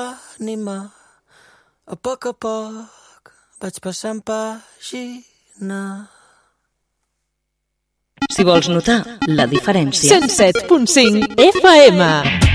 l'ànima. A poc vaig passant pàgina. Si vols notar la diferència... 107.5 FM.